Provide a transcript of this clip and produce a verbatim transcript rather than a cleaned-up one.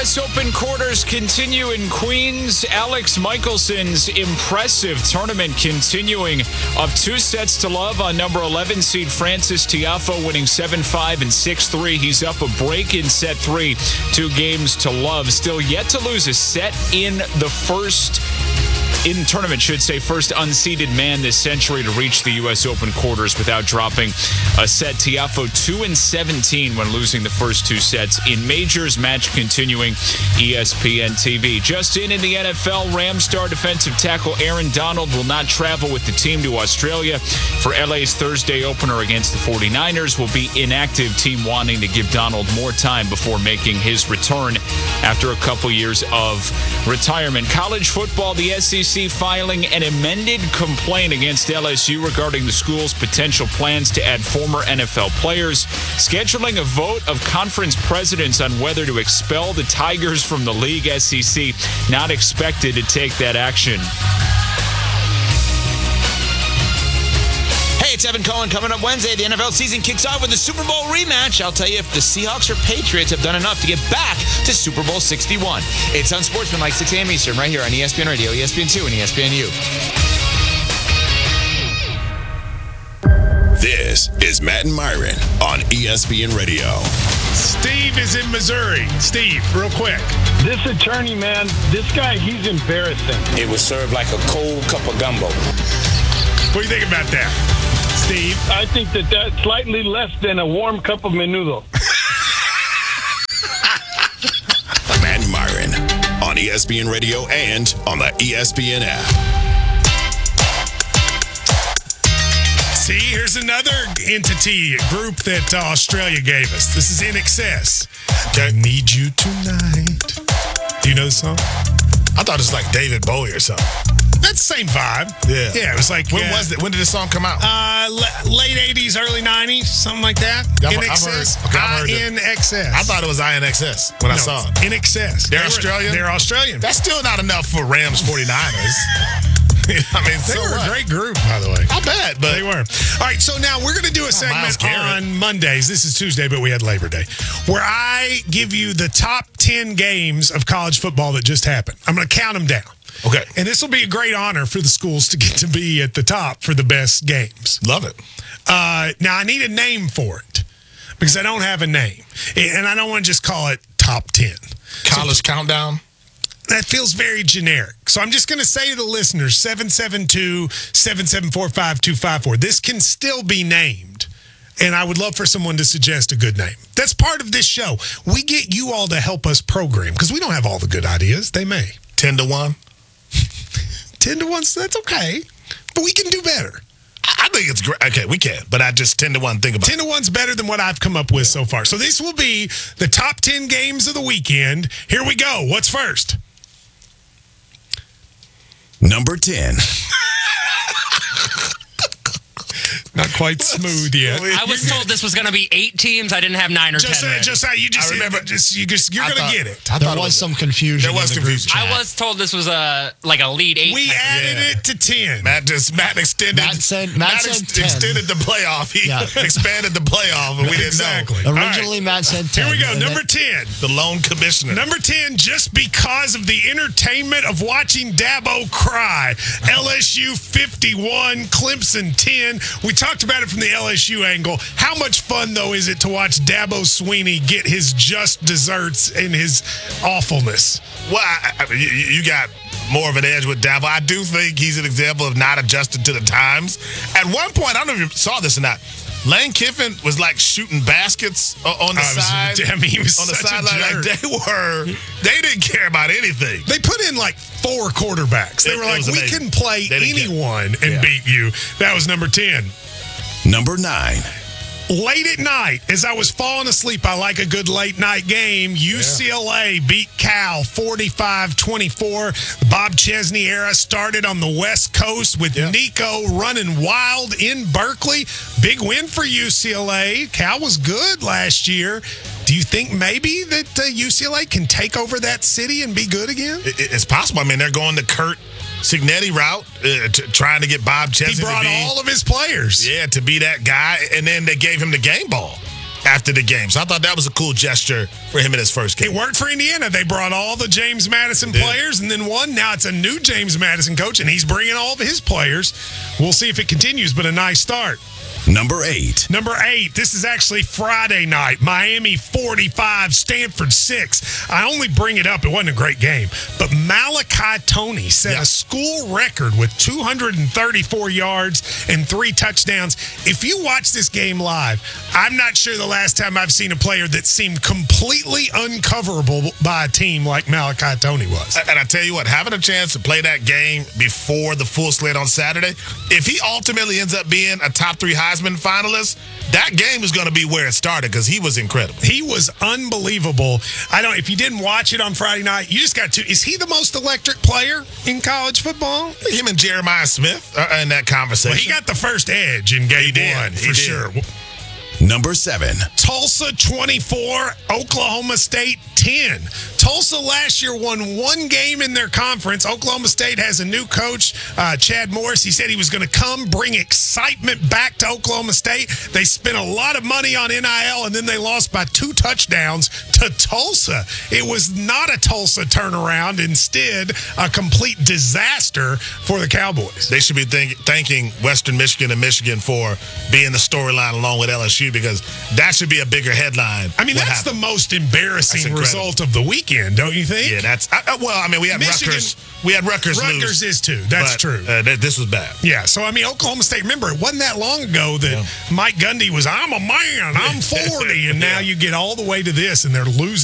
S Open quarters continue in Queens. Alex Michelson's impressive tournament continuing, up two sets to love on number eleven seed Frances Tiafoe, winning seven five and six three. He's up a break in set three, two games to love. Still yet to lose a set in the first in tournament, should say, first unseeded man this century to reach the U S Open quarters without dropping a set. Tiafoe two and seventeen when losing the first two sets in majors. Match continuing, E S P N T V. Just in in the N F L, Rams star defensive tackle Aaron Donald will not travel with the team to Australia for L A's Thursday opener against the forty-niners. Will be inactive, team wanting to give Donald more time before making his return after a couple years of retirement. College football, the S E C filing an amended complaint against L S U regarding the school's potential plans to add former N F L players, scheduling a vote of conference presidents on whether to expel the Tigers from the league. S E C not expected to take that action. Hey, it's Evan Cohen. Coming up Wednesday, the N F L season kicks off with the Super Bowl rematch. I'll tell you if the Seahawks or Patriots have done enough to get back to Super Bowl sixty-one. It's Unsportsmanlike, six a.m. Eastern, right here on E S P N Radio, E S P N two, and E S P N U. This is Matt and Myron on E S P N Radio. Steve is in Missouri. Steve, real quick. This attorney, man, this guy, he's embarrassing. It was served like a cold cup of gumbo. What do you think about that, Steve? I think that that's slightly less than a warm cup of menudo. Matt and Myron on E S P N Radio and on the E S P N app. See, here's another entity, group that uh, Australia gave us. This is In Excess. I Need You Tonight. Do you know the song? I thought it was like David Bowie or something. That's the same vibe. Yeah. Yeah, it was like... When uh, was it? When did this song come out? Uh, l- late eighties, early nineties, something like that. I've- In I've Excess. heard- okay, I've heard I N X S. I thought it was I N X S when I No, saw it. In Excess. They're They were- Australian? They're Australian. That's still not enough for Rams forty-niners. I mean, They so were what? a great group, by the way. I bet, but They were. All right, so now we're going to do a Miles segment Garrett. on Mondays. This is Tuesday, but we had Labor Day, where I give you the top ten games of college football that just happened. I'm going to count them down. Okay. And this will be a great honor for the schools to get to be at the top for the best games. Love it. Uh, now, I need a name for it because I don't have a name. And I don't want to just call it top ten. College countdown. That feels very generic. So I'm just going to say to the listeners, seven seven two, seven seven four, five two five four. This can still be named. And I would love for someone to suggest a good name. That's part of this show. We get you all to help us program because we don't have all the good ideas. They may. ten to one. ten to one, that's okay. But we can do better. I think it's great. Okay, we can. But I just ten to one think about ten to one's better than what I've come up with so far. So this will be the top ten games of the weekend. Here we go. What's first? Number ten. Not quite smooth yet. I was told this was going to be eight teams. I didn't have nine or Just, ten. uh, ready. just how you just I remember- Just, you just you're I gonna thought- get it. I There thought it was some confusion. There was in the group confusion. chat. I was told this was a like a lead eight. We added Yeah. it to ten. Matt just Matt extended. Matt said- Matt ex- said ten. extended the playoff. He Yeah. expanded the playoff, and we didn't Exactly. know. Originally, Matt said ten. Here we go. and Number then- ten. The lone commissioner. Number ten, just because of the entertainment of watching Dabo cry. L S U fifty-one, Clemson ten. We talked about it from the L S U angle. How much fun, though, is it to watch Dabo Sweeney get his just desserts in his awfulness? Well, I, I mean, you, you got more of an edge with Dabo. I do think he's an example of not adjusting to the times. At one point, I don't know if you saw this or not, Lane Kiffin was like shooting baskets o- on the I was- side. I mean, he was on the such a sideline. Like jerk. they were, they didn't care about anything. They put in like four quarterbacks. They It- were it like, was we amazing. can play They didn't care. anyone and Yeah. beat you. That was number ten. Number nine. Late at night, as I was falling asleep, I like a good late night game. U C L A beat Cal forty-five twenty-four. The Bob Chesney era started on the West Coast with Yeah. Nico running wild in Berkeley. Big win for U C L A. Cal was good last year. Do you think maybe that uh, U C L A can take over that city and be good again? It, it's possible. I mean, they're going the Kurt Cignetti route, uh, to, trying to get Bob Chesney He brought to be, all of his players. yeah, to be that guy, and then they gave him the game ball. after the game. So I thought that was a cool gesture for him in his first game. It worked for Indiana. They brought all the James Madison They did. players and then one. Now it's a new James Madison coach, and he's bringing all of his players. We'll see if it continues, but a nice start. Number eight. Number eight, this is actually Friday night. Miami forty-five, Stanford six. I only bring it up. It wasn't a great game. But Malachi Toney set Yeah. a school record with two hundred thirty-four yards and three touchdowns. If you watch this game live, I'm not sure the last time I've seen a player that seemed completely uncoverable by a team like Malachi Toney was. And I tell you what, having a chance to play that game before the full slate on Saturday, if he ultimately ends up being a top three Heisman finalist, that game is going to be where it started because he was incredible. He was unbelievable. I don't. If you didn't watch it on Friday night, you just got to. Is he the most electric player in college football? Him and Jeremiah Smith are in that conversation. Well, he got the first edge in game He did. one He for did. sure. Number seven. Tulsa twenty-four, Oklahoma State ten. Tulsa last year won one game in their conference. Oklahoma State has a new coach, uh, Chad Morris. He said he was going to come bring excitement back to Oklahoma State. They spent a lot of money on N I L, and then they lost by two touchdowns to Tulsa. It was not a Tulsa turnaround. Instead, a complete disaster for the Cowboys. They should be think, thanking Western Michigan and Michigan for being the storyline along with L S U because that should be a bigger headline. I mean, What that's happened. the most embarrassing That's incredible. result of the weekend, don't you think? Yeah, that's I, I- well. I mean, we had Michigan- Rutgers. We had Rutgers, Rutgers lose, is too. That's but, true. Uh, th- this was bad. Yeah, so I mean, Oklahoma State, remember, it wasn't that long ago that Mike Gundy was, I'm a man, I'm forty, and now Yeah. you get all the way to this, and they're losing.